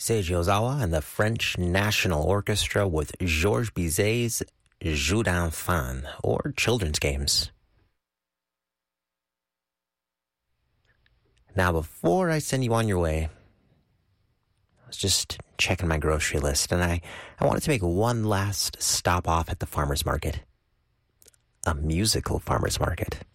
Seiji Ozawa and the French National Orchestra with Georges Bizet's Jeux d'enfants, or Children's Games. Now, before I send you on your way, I was just checking my grocery list, and I wanted to make one last stop off at the farmer's market. A musical farmer's market.